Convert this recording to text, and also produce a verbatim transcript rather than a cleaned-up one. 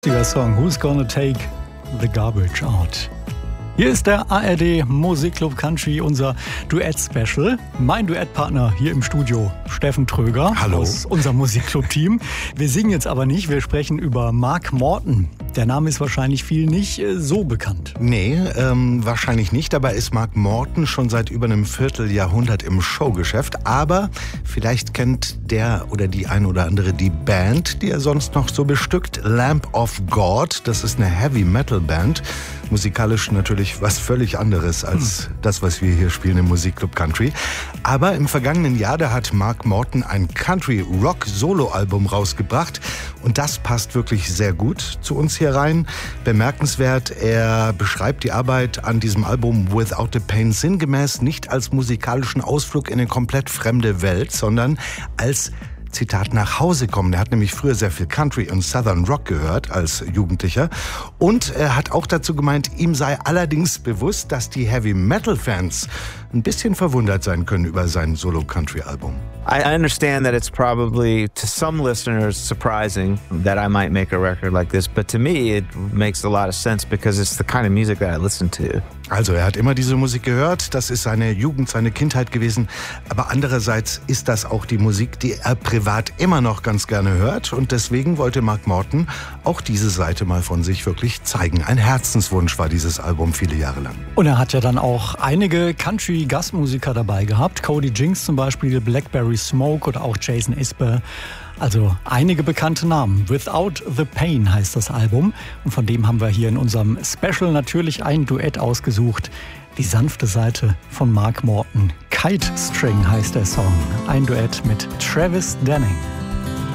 Der Song Who's Gonna Take the Garbage Out? Hier ist der A R D Musikclub Country, unser Duett-Special. Mein Duettpartner hier im Studio, Steffen Tröger. Hallo. Aus unserem Musikclub-Team. Wir singen jetzt aber nicht, wir sprechen über Mark Morton. Der Name ist wahrscheinlich vielen nicht äh, so bekannt. Nee, ähm, wahrscheinlich nicht. Dabei ist Mark Morton schon seit über einem Vierteljahrhundert im Showgeschäft. Aber vielleicht kennt der oder die ein oder andere die Band, die er sonst noch so bestückt. Lamb of God, das ist eine Heavy-Metal-Band. Musikalisch natürlich was völlig anderes als hm. das, was wir hier spielen im Musikclub Country. Aber im vergangenen Jahr, da hat Mark Morton ein Country-Rock-Solo-Album rausgebracht. Und das passt wirklich sehr gut zu uns hier rein. Bemerkenswert, er beschreibt die Arbeit an diesem Album Without the Pain sinngemäß nicht als musikalischen Ausflug in eine komplett fremde Welt, sondern als Zitat, nach Hause kommen. Er hat nämlich früher sehr viel Country und Southern Rock gehört als Jugendlicher. Und er hat auch dazu gemeint, ihm sei allerdings bewusst, dass die Heavy-Metal-Fans ein bisschen verwundert sein können über sein Solo-Country-Album. I understand that it's probably to some listeners surprising that I might make a record like this, but to me it makes a lot of sense because it's the kind of music that I listen to. Also er hat immer diese Musik gehört, das ist seine Jugend, seine Kindheit gewesen, aber andererseits ist das auch die Musik, die er privat immer noch ganz gerne hört und deswegen wollte Mark Morton auch diese Seite mal von sich wirklich zeigen. Ein Herzenswunsch war dieses Album viele Jahre lang. Und er hat ja dann auch einige Country-Gastmusiker dabei gehabt, Cody Jinks zum Beispiel, Blackberry Smoke oder auch Jason Isbell. Also einige bekannte Namen. Without the Pain heißt das Album. Und von dem haben wir hier in unserem Special natürlich ein Duett ausgesucht. Die sanfte Seite von Mark Morton. Kite String heißt der Song. Ein Duett mit Travis Denning.